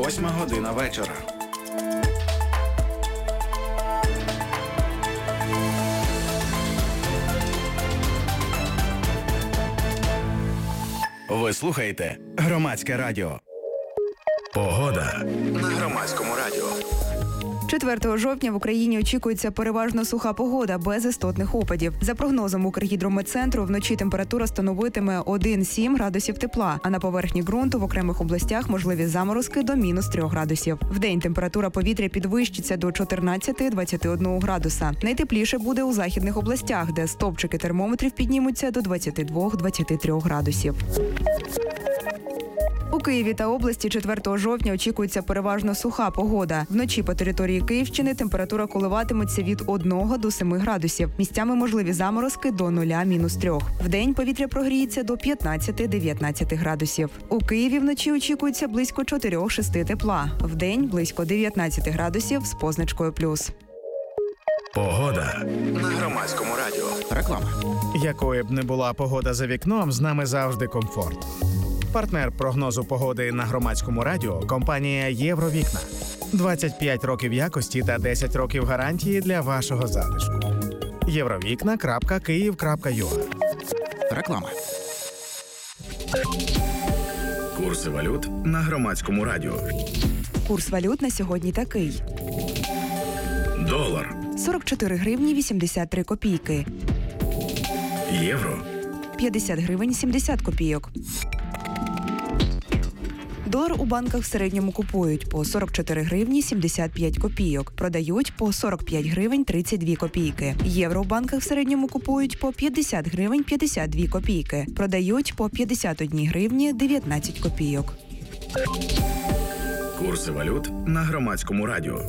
8:00 вечора. Ви слухаєте Громадське радіо. Погода на Громадському радіо. 4 жовтня в Україні очікується переважно суха погода, без істотних опадів. За прогнозом Укргідрометцентру, вночі температура становитиме 1-7 градусів тепла, а на поверхні ґрунту в окремих областях можливі заморозки до -3 градусів. Вдень температура повітря підвищиться до 14-21 градуса. Найтепліше буде у західних областях, де стовпчики термометрів піднімуться до 22-23 градусів. У Києві та області 4 жовтня очікується переважно суха погода. Вночі по території Київщини температура коливатиметься від 1 до 7 градусів. Місцями можливі заморозки до 0-3. Вдень повітря прогріється до 15-19 градусів. У Києві вночі очікується близько 4-6 тепла. Вдень близько 19 градусів з позначкою плюс. Погода на Громадському радіо. Реклама. Якою б не була погода за вікном, з нами завжди комфорт. Партнер прогнозу погоди на Громадському радіо – компанія «Євровікна». 25 років якості та 10 років гарантії для вашого затишку. Євровікна.Київ.ua. Реклама. Курси валют на Громадському радіо. Курс валют на сьогодні такий. Долар. 44 гривні 83 копійки. Євро. 50 гривень 70 копійок. Долар у банках в середньому купують по 44 гривні 75 копійок, продають по 45 гривень 32 копійки. Євро у банках в середньому купують по 50 гривень 52 копійки, продають по 51 гривні 19 копійок. Курси валют на Громадському радіо.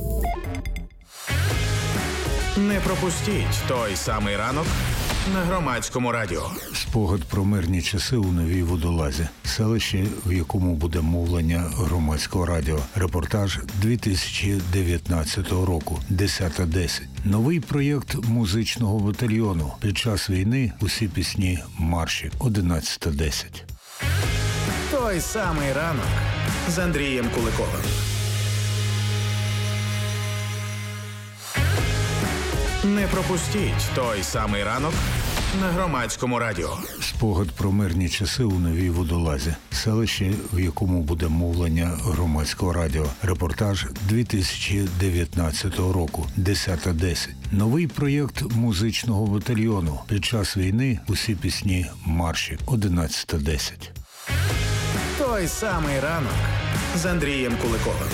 Не пропустіть той самий ранок на Громадському радіо. Спогад про мирні часи у Новій Водолазі. Селище, в якому буде мовлення Громадського радіо. Репортаж 2019 року. 10:10. Новий проєкт музичного батальйону. Під час війни усі пісні марші. 11:10. Той самий ранок з Андрієм Куликовим. Не пропустіть той самий ранок на Громадському радіо. Спогад про мирні часи у Новій Водолазі. Селище, в якому буде мовлення Громадського радіо. Репортаж 2019 року. 10:10. Новий проєкт музичного батальйону. Під час війни усі пісні марші. 11:10. Той самий ранок з Андрієм Куликовим.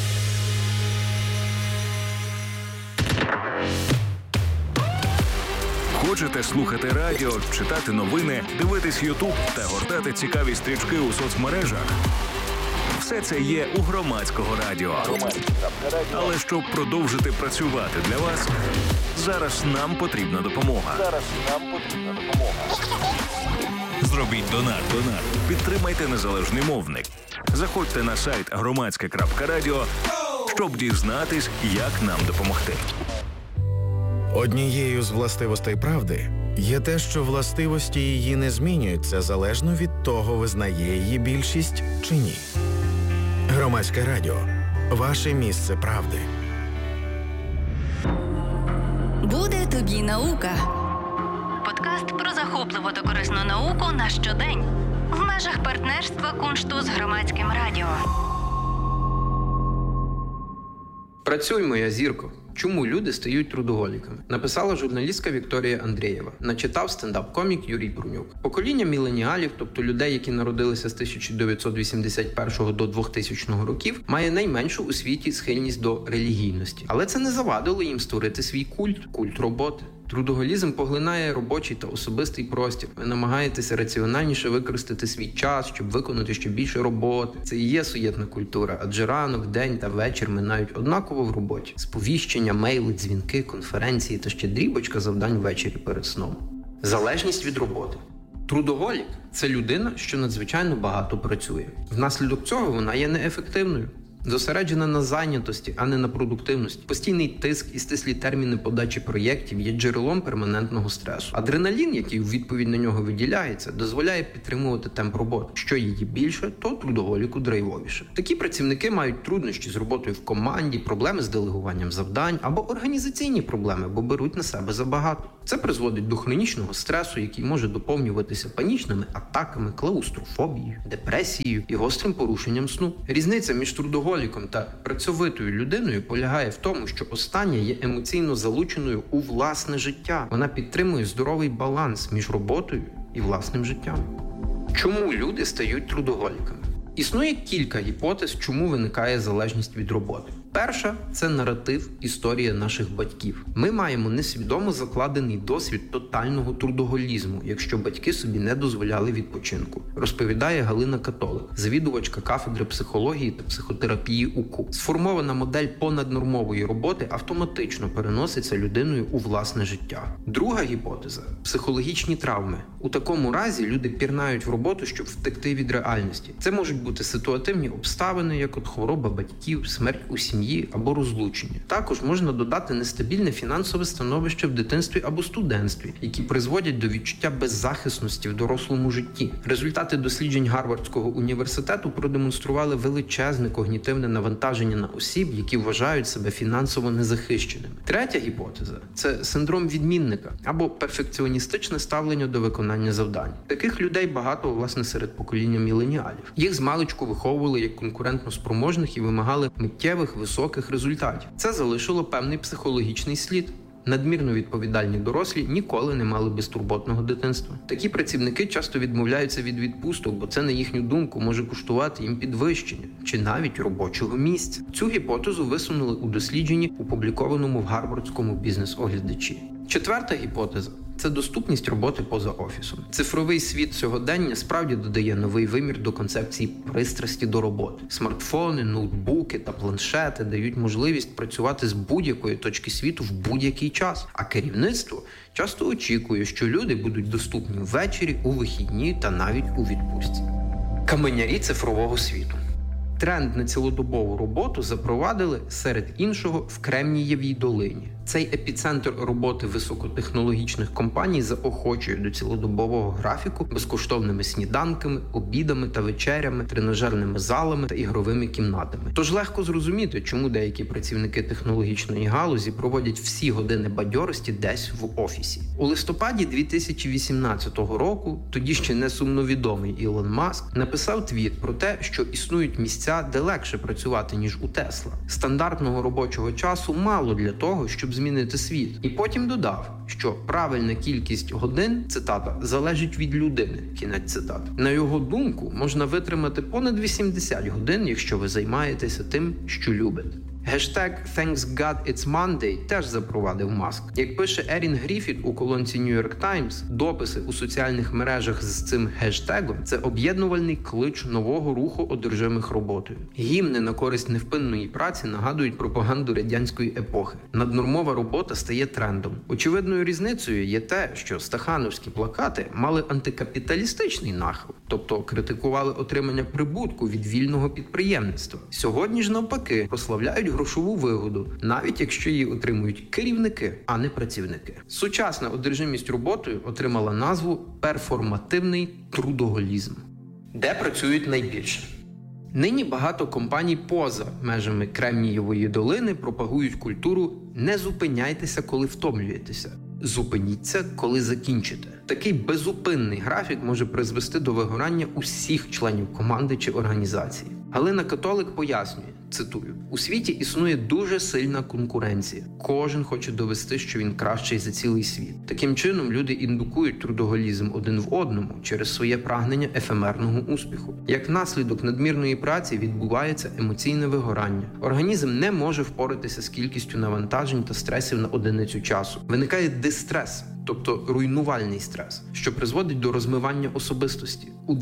Хочете слухати радіо, читати новини, дивитись Ютуб та гортати цікаві стрічки у соцмережах? Все це є у Громадського радіо. Але щоб продовжити працювати для вас, зараз нам потрібна допомога. Зробіть донат. Підтримайте незалежний мовник. Заходьте на сайт громадське.радіо, щоб дізнатись, як нам допомогти. Однією з властивостей правди є те, що властивості її не змінюються залежно від того, визнає її більшість чи ні. Громадське радіо. Ваше місце правди. Буде тобі наука. Подкаст про захопливу та корисну науку на щодень. В межах партнерства Куншту з Громадським радіо. Працюй, моя зірко. Чому люди стають трудоголіками? Написала журналістка Вікторія Андрієва. Начитав стендап-комік Юрій Брунюк. Покоління міленіалів, тобто людей, які народилися з 1981 до 2000 років, має найменшу у світі схильність до релігійності. Але це не завадило їм створити свій культ роботи. Трудоголізм поглинає робочий та особистий простір. Ви намагаєтеся раціональніше використати свій час, щоб виконати ще більше роботи. Це і є суєтна культура, адже ранок, день та вечір минають однаково в роботі. Сповіщення, мейли, дзвінки, конференції та ще дрібочка завдань ввечері перед сном. Залежність від роботи. Трудоголік – це людина, що надзвичайно багато працює. Внаслідок цього вона є неефективною. Зосереджена на зайнятості, а не на продуктивності. Постійний тиск і стислі терміни подачі проєктів є джерелом перманентного стресу. Адреналін, який у відповідь на нього виділяється, дозволяє підтримувати темп роботи. Що її більше, то трудоголіку драйвовіше. Такі працівники мають труднощі з роботою в команді, проблеми з делегуванням завдань або організаційні проблеми, бо беруть на себе забагато. Це призводить до хронічного стресу, який може доповнюватися панічними атаками, клаустрофобією, депресією і гострим порушенням сну. Різниця між трудоголіком та працьовитою людиною полягає в тому, що остання є емоційно залученою у власне життя. Вона підтримує здоровий баланс між роботою і власним життям. Чому люди стають трудоголіками? Існує кілька гіпотез, чому виникає залежність від роботи. Перша – це наратив «Історія наших батьків». Ми маємо несвідомо закладений досвід тотального трудоголізму, якщо батьки собі не дозволяли відпочинку, розповідає Галина Католик, завідувачка кафедри психології та психотерапії УКУ. Сформована модель понаднормової роботи автоматично переноситься людиною у власне життя. Друга гіпотеза – психологічні травми. У такому разі люди пірнають в роботу, щоб втекти від реальності. Це можуть бути ситуативні обставини, як от хвороба батьків, смерть у сім'ї або розлучення. Також можна додати нестабільне фінансове становище в дитинстві або студентстві, які призводять до відчуття беззахисності в дорослому житті. Результати досліджень Гарвардського університету продемонстрували величезне когнітивне навантаження на осіб, які вважають себе фінансово незахищеними. Третя гіпотеза – це синдром відмінника або перфекціоністичне ставлення до виконання завдань. Таких людей багато, власне, серед покоління міленіалів. Їх змалечку виховували як конкурентно спроможних і вимагали миттєвих, високих результатів. Це залишило певний психологічний слід. Надмірно відповідальні дорослі ніколи не мали безтурботного дитинства. Такі працівники часто відмовляються від відпусток, бо це, на їхню думку, може коштувати їм підвищення чи навіть робочого місця. Цю гіпотезу висунули у дослідженні, опублікованому в Гарвардському бізнес-оглядачі. Четверта гіпотеза – це доступність роботи поза офісом. Цифровий світ сьогодення справді додає новий вимір до концепції пристрасті до роботи. Смартфони, ноутбуки та планшети дають можливість працювати з будь-якої точки світу в будь-який час. А керівництво часто очікує, що люди будуть доступні ввечері, у вихідні та навіть у відпустці. Каменярі цифрового світу. Тренд на цілодобову роботу запровадили, серед іншого, в Кремнієвій долині. Цей епіцентр роботи високотехнологічних компаній заохочує до цілодобового графіку безкоштовними сніданками, обідами та вечерями, тренажерними залами та ігровими кімнатами. Тож легко зрозуміти, чому деякі працівники технологічної галузі проводять всі години бадьорості десь в офісі. У листопаді 2018 року тоді ще не сумновідомий Ілон Маск написав твіт про те, що існують місця, де легше працювати, ніж у Тесла. Стандартного робочого часу мало для того, щоб змінити світ. І потім додав, що правильна кількість годин, цитата, залежить від людини, кінець цитати. На його думку, можна витримати понад 80 годин, якщо ви займаєтеся тим, що любите. Гештег «Thanks God it's Monday» теж запровадив Маск. Як пише Ерін Гріфіт у колонці New York Times, дописи у соціальних мережах з цим гештегом – це об'єднувальний клич нового руху одержимих роботою. Гімни на користь невпинної праці нагадують пропаганду радянської епохи. Наднормова робота стає трендом. Очевидною різницею є те, що стахановські плакати мали антикапіталістичний нахил, тобто критикували отримання прибутку від вільного підприємництва. Сьогодні ж навпаки прославляють грошову вигоду, навіть якщо її отримують керівники, а не працівники. Сучасна одержимість роботою отримала назву перформативний трудоголізм. Де працюють найбільше? Нині багато компаній поза межами Кремнієвої долини пропагують культуру «не зупиняйтеся, коли втомлюєтеся». Зупиніться, коли закінчите. Такий безупинний графік може призвести до вигорання усіх членів команди чи організації. Галина Католик пояснює, цитую, «У світі існує дуже сильна конкуренція. Кожен хоче довести, що він кращий за цілий світ. Таким чином, люди індукують трудоголізм один в одному через своє прагнення ефемерного успіху. Як наслідок надмірної праці відбувається емоційне вигорання. Організм не може впоратися з кількістю навантажень та стресів на одиницю часу. Виникає дистрес, тобто руйнувальний стрес, що призводить до розмивання особистості. У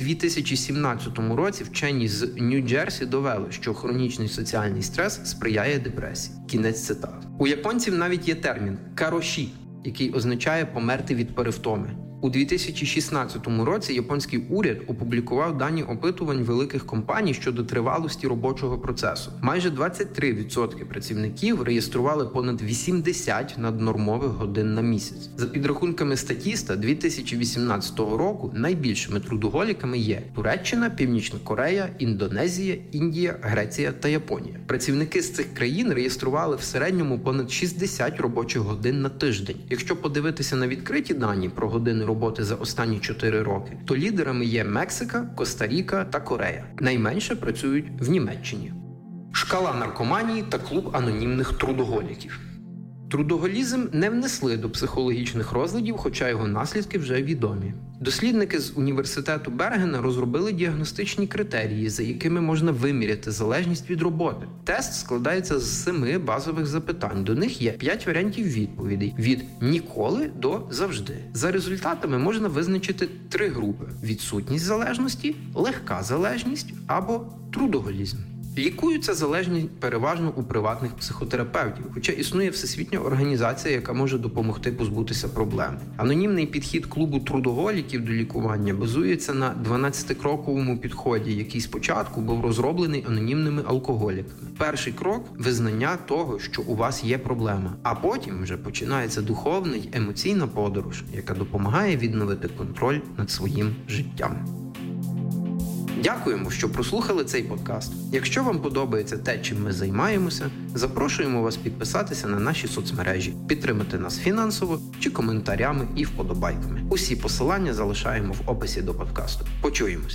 2017 році вчені з Нью-Джерсі довели, що хронічний соціальний стрес сприяє депресії. Кінець цитати. У японців навіть є термін «кароші», який означає померти від перевтоми. У 2016 році японський уряд опублікував дані опитувань великих компаній щодо тривалості робочого процесу. Майже 23% працівників реєстрували понад 80 наднормових годин на місяць. За підрахунками Статіста, 2018 року найбільшими трудоголіками є Туреччина, Північна Корея, Індонезія, Індія, Греція та Японія. Працівники з цих країн реєстрували в середньому понад 60 робочих годин на тиждень. Якщо подивитися на відкриті дані про години роботи за останні 4 роки, то лідерами є Мексика, Коста-Ріка та Корея. Найменше працюють в Німеччині. Шкала наркоманії та клуб анонімних трудоголіків. Трудоголізм не внесли до психологічних розладів, хоча його наслідки вже відомі. Дослідники з університету Бергена розробили діагностичні критерії, за якими можна виміряти залежність від роботи. Тест складається з 7 базових запитань. До них є 5 варіантів відповідей – від «ніколи» до «завжди». За результатами можна визначити 3 групи – відсутність залежності, легка залежність або трудоголізм. Лікуються залежні переважно у приватних психотерапевтів, хоча існує всесвітня організація, яка може допомогти позбутися проблем. Анонімний підхід клубу трудоголіків до лікування базується на 12-кроковому підході, який спочатку був розроблений анонімними алкоголіками. Перший крок – визнання того, що у вас є проблема, а потім вже починається духовна й емоційна подорож, яка допомагає відновити контроль над своїм життям. Дякуємо, що прослухали цей подкаст. Якщо вам подобається те, чим ми займаємося, запрошуємо вас підписатися на наші соцмережі, підтримати нас фінансово чи коментарями і вподобайками. Усі посилання залишаємо в описі до подкасту. Почуємось!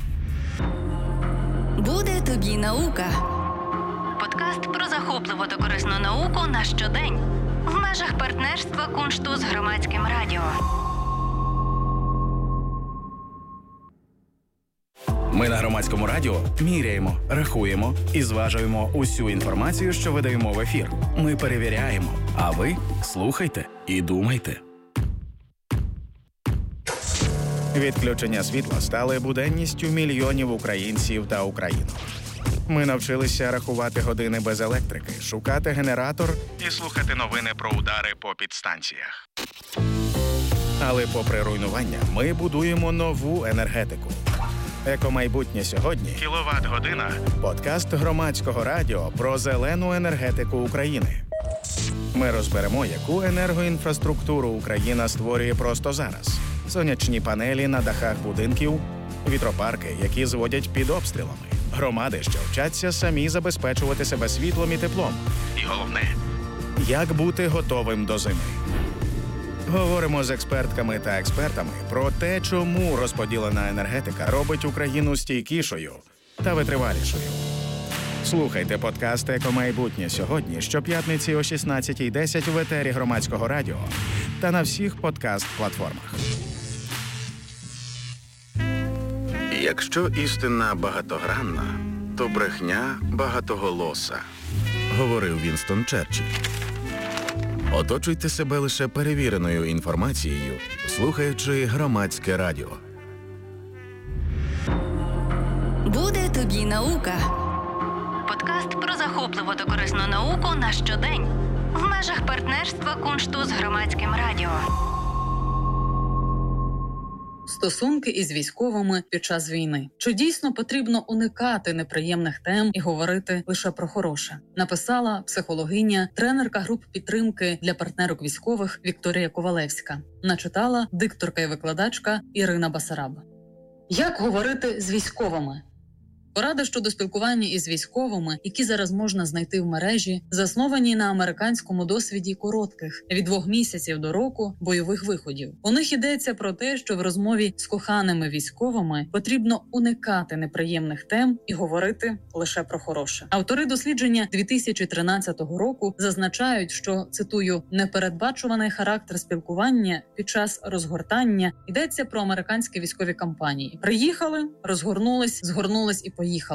Буде тобі наука. Подкаст про захопливу та корисну науку на щодень. В межах партнерства Куншту з Громадським радіо. Ми на Громадському радіо міряємо, рахуємо і зважуємо усю інформацію, що видаємо в ефір. Ми перевіряємо, а ви слухайте і думайте. Відключення світла стали буденністю мільйонів українців та українок. Ми навчилися рахувати години без електрики, шукати генератор і слухати новини про удари по підстанціях. Але попри руйнування, ми будуємо нову енергетику. «Екомайбутнє сьогодні» – «Кіловат-година» – подкаст Громадського радіо про зелену енергетику України. Ми розберемо, яку енергоінфраструктуру Україна створює просто зараз. Сонячні панелі на дахах будинків, вітропарки, які зводять під обстрілами, громади, що вчаться самі забезпечувати себе світлом і теплом. І головне – як бути готовим до зими. Говоримо з експертками та експертами про те, чому розподілена енергетика робить Україну стійкішою та витривалішою. Слухайте подкаст «Екомайбутнє сьогодні» щоп'ятниці о 16:10 в етері Громадського радіо та на всіх подкаст-платформах. Якщо істина багатогранна, то брехня багатоголоса, говорив Вінстон Черчилль. Оточуйте себе лише перевіреною інформацією, слухаючи Громадське радіо. Буде тобі наука. Подкаст про захопливу та корисну науку на щодень. В межах партнерства Куншту з Громадським радіо. Стосунки із військовими під час війни. Чи дійсно потрібно уникати неприємних тем і говорити лише про хороше? Написала психологиня, тренерка груп підтримки для партнерок військових Вікторія Ковалевська. Начитала дикторка і викладачка Ірина Басараб. Як говорити з військовими? Поради щодо спілкування із військовими, які зараз можна знайти в мережі, засновані на американському досвіді коротких, від 2 місяців до року, бойових виходів. У них йдеться про те, що в розмові з коханими військовими потрібно уникати неприємних тем і говорити лише про хороше. Автори дослідження 2013 року зазначають, що, цитую, «непередбачуваний характер спілкування під час розгортання йдеться про американські військові кампанії. Приїхали, розгорнулись, згорнулись і поїхали.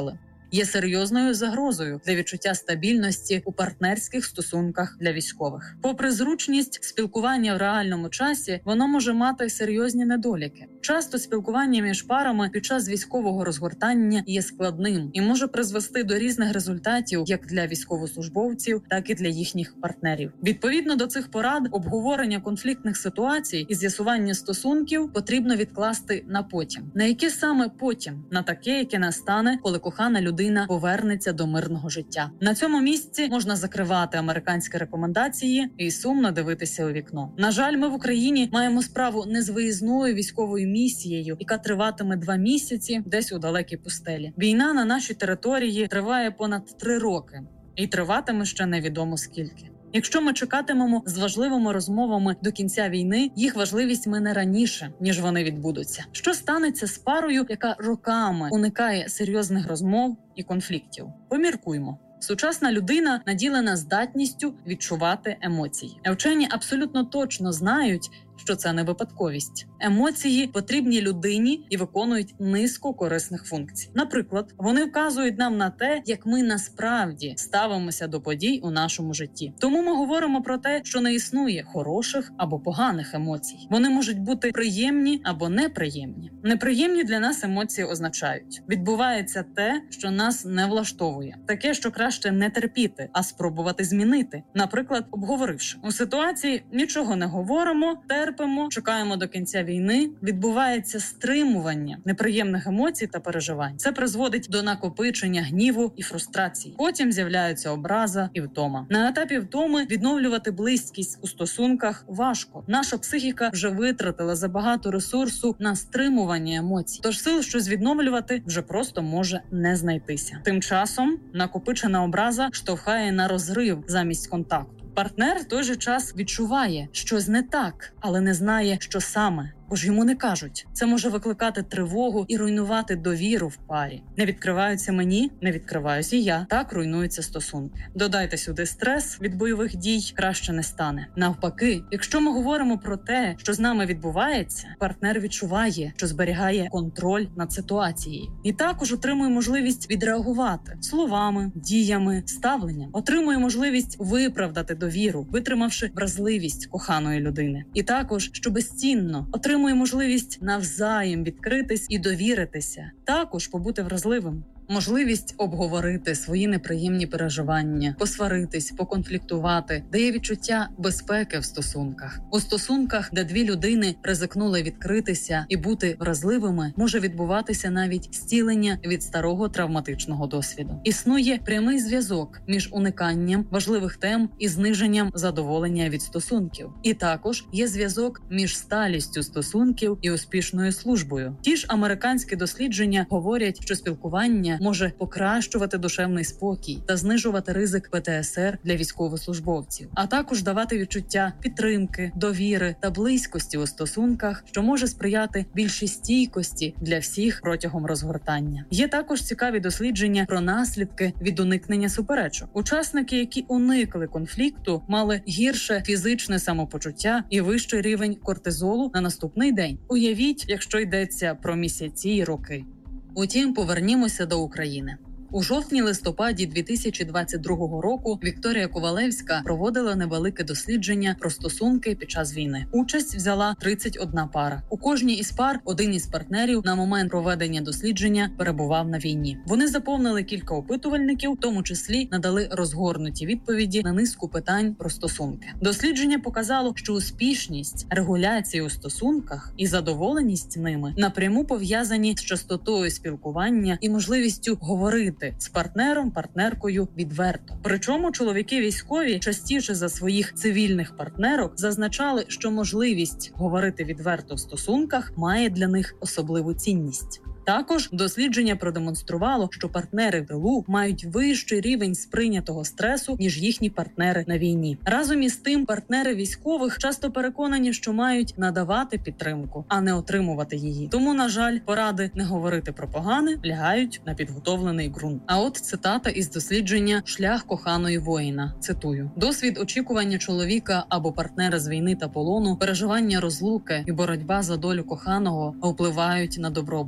є серйозною загрозою для відчуття стабільності у партнерських стосунках для військових. Попри зручність спілкування в реальному часі, воно може мати серйозні недоліки. Часто спілкування між парами під час військового розгортання є складним і може призвести до різних результатів як для військовослужбовців, так і для їхніх партнерів. Відповідно до цих порад, обговорення конфліктних ситуацій і з'ясування стосунків потрібно відкласти на потім. На яке саме потім? На таке, яке настане, коли кохана людина повернеться до мирного життя. На цьому місці можна закривати американські рекомендації і сумно дивитися у вікно. На жаль, ми в Україні маємо справу не з виїзною військовою місією, яка триватиме 2 місяці десь у далекій пустелі. Війна на нашій території триває понад 3 роки і триватиме ще невідомо скільки. Якщо ми чекатимемо з важливими розмовами до кінця війни, їх важливість мине раніше, ніж вони відбудуться. Що станеться з парою, яка роками уникає серйозних розмов і конфліктів? Поміркуймо. Сучасна людина наділена здатністю відчувати емоції. Вчені абсолютно точно знають, що це не випадковість. Емоції потрібні людині і виконують низку корисних функцій. Наприклад, вони вказують нам на те, як ми насправді ставимося до подій у нашому житті. Тому ми говоримо про те, що не існує хороших або поганих емоцій. Вони можуть бути приємні або неприємні. Неприємні для нас емоції означають: відбувається те, що нас не влаштовує. Таке, що краще не терпіти, а спробувати змінити. Наприклад, обговоривши. У ситуації нічого не говоримо, терпимо, чекаємо до кінця війни, відбувається стримування неприємних емоцій та переживань. Це призводить до накопичення гніву і фрустрації. Потім з'являються образа і втома. На етапі втоми відновлювати близькість у стосунках важко. Наша психіка вже витратила забагато ресурсу на стримування емоцій. Тож сил щось відновлювати вже просто може не знайтися. Тим часом накопичена образа штовхає на розрив замість контакту. Партнер в той же час відчуває, щось не так, але не знає, що саме. Бо ж йому не кажуть. Це може викликати тривогу і руйнувати довіру в парі. Не відкриваються мені, не відкриваюсь і я. Так руйнуються стосунки. Додайте сюди стрес від бойових дій, краще не стане. Навпаки, якщо ми говоримо про те, що з нами відбувається, партнер відчуває, що зберігає контроль над ситуацією. І також отримує можливість відреагувати словами, діями, ставленням. Отримує можливість виправдати довіру, витримавши вразливість коханої людини. І також, що безцінно, отримує можливість навзаєм відкритись і довіритися, також побути вразливим. Можливість обговорити свої неприємні переживання, посваритись, поконфліктувати, дає відчуття безпеки в стосунках. У стосунках, де 2 людини ризикнули відкритися і бути вразливими, може відбуватися навіть зцілення від старого травматичного досвіду. Існує прямий зв'язок між униканням важливих тем і зниженням задоволення від стосунків. І також є зв'язок між сталістю стосунків і успішною службою. Ті ж американські дослідження говорять, що спілкування може покращувати душевний спокій та знижувати ризик ПТСР для військовослужбовців, а також давати відчуття підтримки, довіри та близькості у стосунках, що може сприяти більшій стійкості для всіх протягом розгортання. Є також цікаві дослідження про наслідки від уникнення суперечок. Учасники, які уникли конфлікту, мали гірше фізичне самопочуття і вищий рівень кортизолу на наступний день. Уявіть, якщо йдеться про місяці і роки. Утім, повернімося до України. У жовтні-листопаді 2022 року Вікторія Ковалевська проводила невелике дослідження про стосунки під час війни. Участь взяла 31 пара. У кожній із пар один із партнерів на момент проведення дослідження перебував на війні. Вони заповнили кілька опитувальників, в тому числі надали розгорнуті відповіді на низку питань про стосунки. Дослідження показало, що успішність регуляції у стосунках і задоволеність ними напряму пов'язані з частотою спілкування і можливістю говорити з партнером, партнеркою відверто. Причому чоловіки військові частіше за своїх цивільних партнерок зазначали, що можливість говорити відверто в стосунках має для них особливу цінність. Також дослідження продемонструвало, що партнери в тилу мають вищий рівень сприйнятого стресу, ніж їхні партнери на війні. Разом із тим, партнери військових часто переконані, що мають надавати підтримку, а не отримувати її. Тому, на жаль, поради не говорити про погане лягають на підготовлений ґрунт. А от цитата із дослідження «Шлях коханої воїна». Цитую: «Досвід очікування чоловіка або партнера з війни та полону, переживання розлуки і боротьба за долю коханого впливають на добробут. У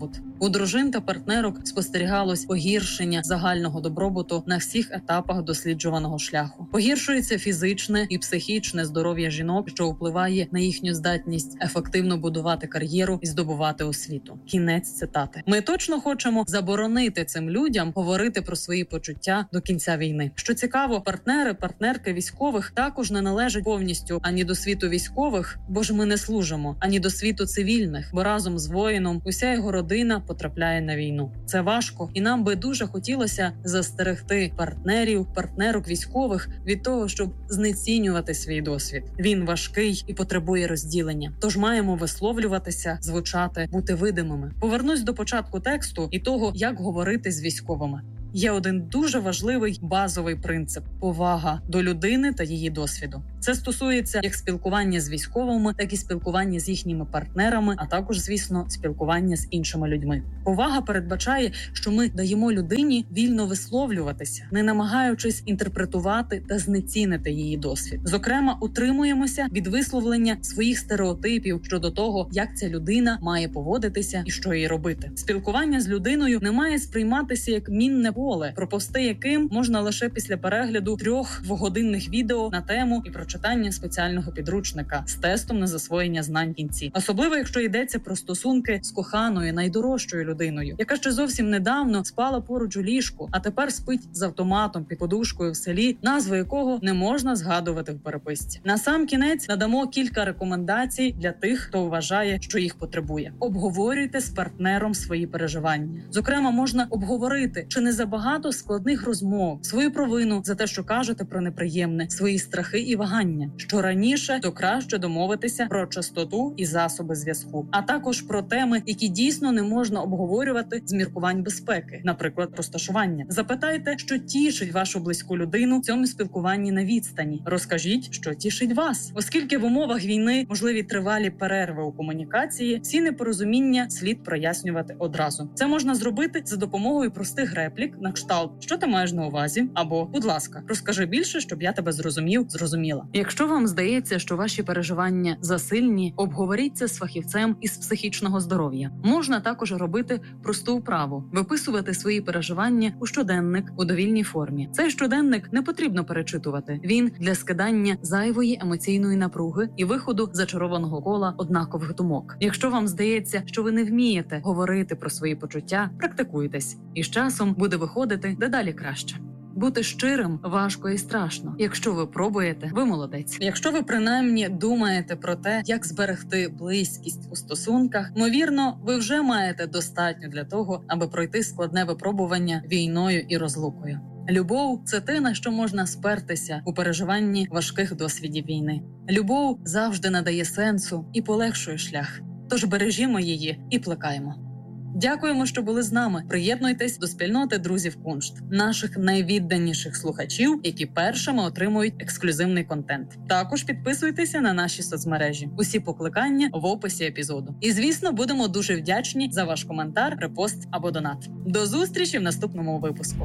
У дружин та партнерок спостерігалось погіршення загального добробуту на всіх етапах досліджуваного шляху. Погіршується фізичне і психічне здоров'я жінок, що впливає на їхню здатність ефективно будувати кар'єру і здобувати освіту. Кінець цитати. Ми точно хочемо заборонити цим людям говорити про свої почуття до кінця війни. Що цікаво, партнерки військових також не належать повністю ані до світу військових, бо ж ми не служимо, ані до світу цивільних, бо разом з воїном уся його родина потрапляє на війну. Це важко, і нам би дуже хотілося застерегти партнерок військових від того, щоб знецінювати свій досвід. Він важкий і потребує розділення. Тож маємо висловлюватися, звучати, бути видимими. Повернусь до початку тексту і того, як говорити з військовими. Є один дуже важливий базовий принцип – повага до людини та її досвіду. Це стосується як спілкування з військовими, так і спілкування з їхніми партнерами, а також, звісно, спілкування з іншими людьми. Повага передбачає, що ми даємо людині вільно висловлюватися, не намагаючись інтерпретувати та знецінити її досвід. Зокрема, утримуємося від висловлення своїх стереотипів щодо того, як ця людина має поводитися і що їй робити. Спілкування з людиною не має сприйматися як мінне поле, пропусти яким можна лише після перегляду 3 двогодинних відео на тему і прочитання спеціального підручника з тестом на засвоєння знань в кінці. Особливо, якщо йдеться про стосунки з коханою, найдорожчою людиною, яка ще зовсім недавно спала поруч у ліжку, а тепер спить з автоматом під подушкою в селі, назву якого не можна згадувати в переписці. На сам кінець надамо кілька рекомендацій для тих, хто вважає, що їх потребує. Обговорюйте з партнером свої переживання. Зокрема, можна обговорити, чи не забагато складних розмов, свою провину за те, що кажете про неприємне, свої страхи і вагання. Що раніше, то краще домовитися про частоту і засоби зв'язку, а також про теми, які дійсно не можна обговорювати з міркувань безпеки, наприклад, розташування. Запитайте, що тішить вашу близьку людину в цьому спілкуванні на відстані. Розкажіть, що тішить вас. Оскільки в умовах війни можливі тривалі перерви у комунікації, всі непорозуміння слід прояснювати одразу. Це можна зробити за допомогою простих реплік на кшталт «Що ти маєш на увазі?» або «Будь ласка, розкажи більше, щоб я тебе зрозуміла». Якщо вам здається, що ваші переживання засильні, обговоріть це з фахівцем із психічного здоров'я. Можна також робити просту вправу – виписувати свої переживання у щоденник у довільній формі. Цей щоденник не потрібно перечитувати. Він для скидання зайвої емоційної напруги і виходу зачарованого кола однакових думок. Якщо вам здається, що ви не вмієте говорити про свої почуття, практикуйтесь. І з часом буде виходити дедалі краще. Бути щирим важко і страшно. Якщо ви пробуєте, ви молодець. Якщо ви принаймні думаєте про те, як зберегти близькість у стосунках, ймовірно, ви вже маєте достатньо для того, аби пройти складне випробування війною і розлукою. Любов – це те, на що можна спертися у переживанні важких досвідів війни. Любов завжди надає сенсу і полегшує шлях. Тож бережімо її і плекаємо. Дякуємо, що були з нами. Приєднуйтесь до спільноти друзів Куншт, наших найвідданіших слухачів, які першими отримують ексклюзивний контент. Також підписуйтеся на наші соцмережі. Усі покликання в описі епізоду. І, звісно, будемо дуже вдячні за ваш коментар, репост або донат. До зустрічі в наступному випуску.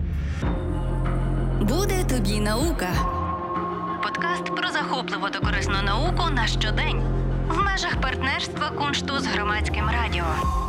Буде тобі наука. Подкаст про захопливу та корисну науку на щодень. В межах партнерства Куншту з Громадським радіо.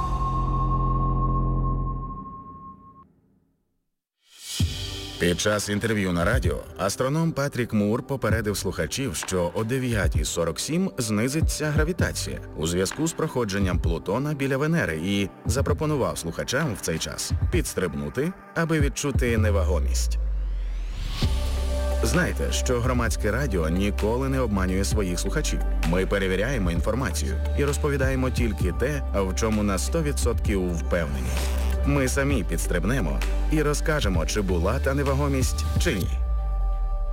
Під час інтерв'ю на радіо астроном Патрік Мур попередив слухачів, що о 9:47 знизиться гравітація у зв'язку з проходженням Плутона біля Венери і запропонував слухачам в цей час підстрибнути, аби відчути невагомість. Знайте, що Громадське радіо ніколи не обманює своїх слухачів. Ми перевіряємо інформацію і розповідаємо тільки те, в чому на 100% впевнені. Ми самі підстрибнемо і розкажемо, чи була та невагомість, чи ні.